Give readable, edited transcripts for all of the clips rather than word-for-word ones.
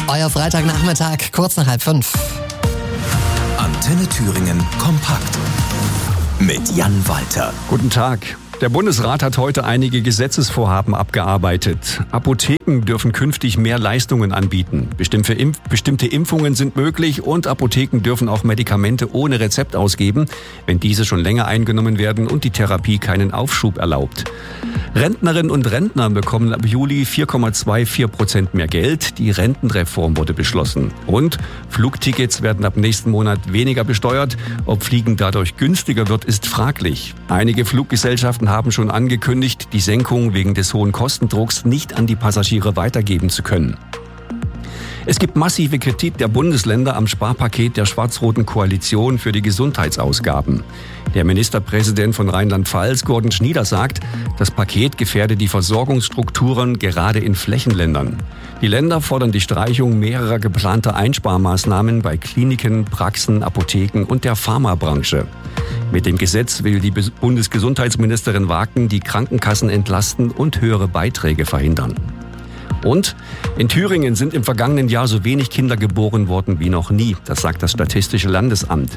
Euer Freitagnachmittag, kurz nach 4:30. Antenne Thüringen kompakt mit Jan Walter. Guten Tag. Der Bundesrat hat heute einige Gesetzesvorhaben abgearbeitet. Apotheken dürfen künftig mehr Leistungen anbieten. Bestimmte Impfungen sind möglich und Apotheken dürfen auch Medikamente ohne Rezept ausgeben, wenn diese schon länger eingenommen werden und die Therapie keinen Aufschub erlaubt. Rentnerinnen und Rentner bekommen ab Juli 4,24% mehr Geld. Die Rentenreform wurde beschlossen. Und Flugtickets werden ab nächsten Monat weniger besteuert. Ob Fliegen dadurch günstiger wird, ist fraglich. Einige Fluggesellschaften haben schon angekündigt, die Senkung wegen des hohen Kostendrucks nicht an die Passagiere weitergeben zu können. Es gibt massive Kritik der Bundesländer am Sparpaket der schwarz-roten Koalition für die Gesundheitsausgaben. Der Ministerpräsident von Rheinland-Pfalz, Gordon Schnieder, sagt, das Paket gefährde die Versorgungsstrukturen gerade in Flächenländern. Die Länder fordern die Streichung mehrerer geplanter Einsparmaßnahmen bei Kliniken, Praxen, Apotheken und der Pharmabranche. Mit dem Gesetz will die Bundesgesundheitsministerin Wagen die Krankenkassen entlasten und höhere Beiträge verhindern. Und in Thüringen sind im vergangenen Jahr so wenig Kinder geboren worden wie noch nie. Das sagt das Statistische Landesamt.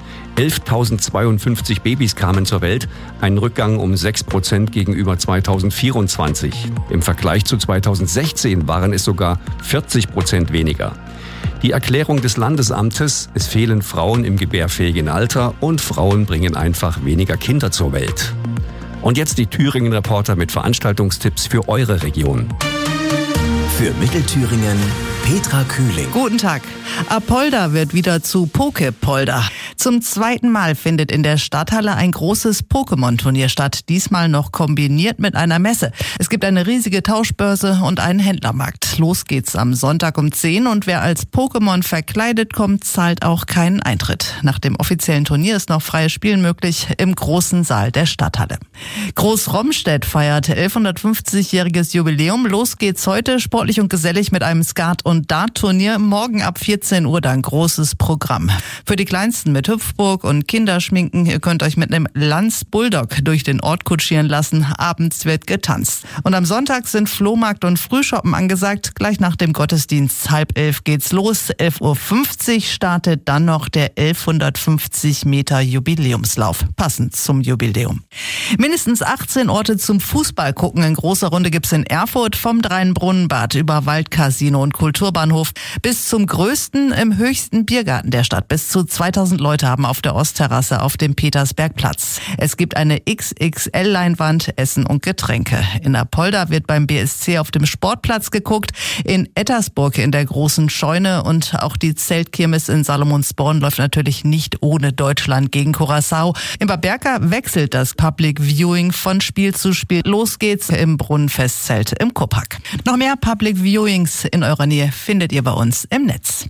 11.052 Babys kamen zur Welt, ein Rückgang um 6% gegenüber 2024. Im Vergleich zu 2016 waren es sogar 40% weniger. Die Erklärung des Landesamtes: Es fehlen Frauen im gebärfähigen Alter und Frauen bringen einfach weniger Kinder zur Welt. Und jetzt die Thüringen-Reporter mit Veranstaltungstipps für eure Region. Für Mittelthüringen Petra Kühling. Guten Tag. Apolda wird wieder zu Pokepolda. Zum zweiten Mal findet in der Stadthalle ein großes Pokémon-Turnier statt, diesmal noch kombiniert mit einer Messe. Es gibt eine riesige Tauschbörse und einen Händlermarkt. Los geht's am Sonntag um 10 und wer als Pokémon verkleidet kommt, zahlt auch keinen Eintritt. Nach dem offiziellen Turnier ist noch freies Spielen möglich im großen Saal der Stadthalle. Groß-Romstedt feiert 1150-jähriges Jubiläum. Los geht's heute, sportlich und gesellig mit einem Skat- und Dart-Turnier. Morgen ab 14 Uhr dann großes Programm. Für die Kleinsten mit Hüpfburg und Kinderschminken. Ihr könnt euch mit einem Lanz Bulldog durch den Ort kutschieren lassen. Abends wird getanzt. Und am Sonntag sind Flohmarkt und Frühshoppen angesagt. Gleich nach dem Gottesdienst 10:30 geht's los. 11:50 Uhr startet dann noch der 1150 Meter Jubiläumslauf. Passend zum Jubiläum. Mindestens 18 Orte zum Fußball gucken in großer Runde gibt's in Erfurt, vom Drei-Brunnenbad über Waldcasino und Kulturbahnhof bis zum größten im höchsten Biergarten der Stadt. Bis zu 2000 Leute haben auf der Ostterrasse auf dem Petersbergplatz. Es gibt eine XXL-Leinwand, Essen und Getränke. In Apolda wird beim BSC auf dem Sportplatz geguckt, in Ettersburg in der großen Scheune und auch die Zeltkirmes in Salomonsborn läuft natürlich nicht ohne Deutschland gegen Curaçao. In Bad Berka wechselt das Public Viewing von Spiel zu Spiel. Los geht's im Brunnenfestzelt im Kuppack. Noch mehr Public Viewings in eurer Nähe findet ihr bei uns im Netz.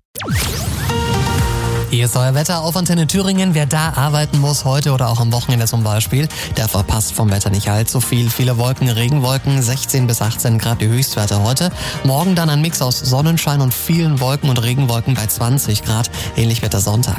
Hier ist euer Wetter auf Antenne Thüringen. Wer da arbeiten muss, heute oder auch am Wochenende zum Beispiel, der verpasst vom Wetter nicht allzu viel. Viele Wolken, Regenwolken, 16 bis 18 Grad die Höchstwerte heute. Morgen dann ein Mix aus Sonnenschein und vielen Wolken und Regenwolken bei 20 Grad. Ähnlich wird der Sonntag.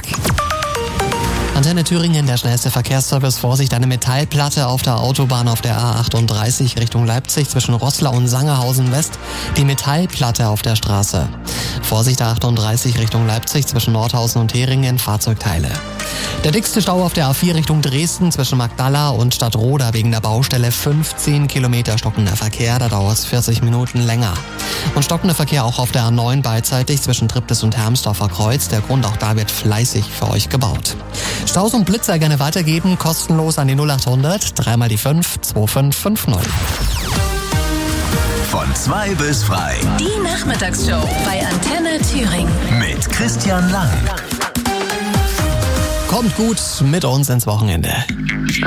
Antenne Thüringen, der schnellste Verkehrsservice. Vorsicht, eine Metallplatte auf der Autobahn auf der A38 Richtung Leipzig zwischen Roßlau und Sangerhausen West. Die Metallplatte auf der Straße. Vorsicht, A38 Richtung Leipzig zwischen Nordhausen und Heringen, Fahrzeugteile. Der dickste Stau auf der A4 Richtung Dresden zwischen Magdala und Stadtroda wegen der Baustelle. 15 Kilometer stockender Verkehr, da dauert es 40 Minuten länger. Und stockender Verkehr auch auf der A9 beidseitig zwischen Triptis und Hermsdorfer Kreuz. Der Grund, auch da wird fleißig für euch gebaut. Staus und Blitzer gerne weitergeben, kostenlos an die 0800 3 mal die 5 2550. Von 2 bis frei. Die Nachmittagsshow bei Antenne Thüringen. Mit Christian Lang. Kommt gut mit uns ins Wochenende.